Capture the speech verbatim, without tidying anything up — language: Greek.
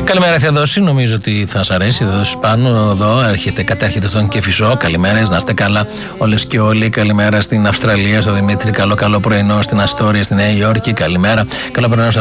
Καλημέρα Θεοδόση, νομίζω ότι θα σας αρέσει. Θεοδόση πάνω εδώ, έρχεται, κατέρχεται στον Κεφισό. Καλημέρες, να είστε καλά όλες και όλοι. Καλημέρα στην Αυστραλία, στο Δημήτρη. Καλό, καλό πρωινό στην Αστόρια, στη Νέα Υόρκη. Καλημέρα. Καλό πρωινό